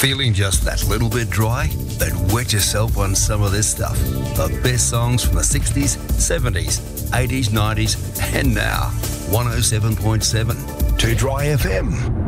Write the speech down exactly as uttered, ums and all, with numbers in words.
Feeling just that little bit dry? Then wet yourself on some of this stuff. The best songs from the sixties, seventies, eighties, nineties, and now. one oh seven point seven. To Dry F M.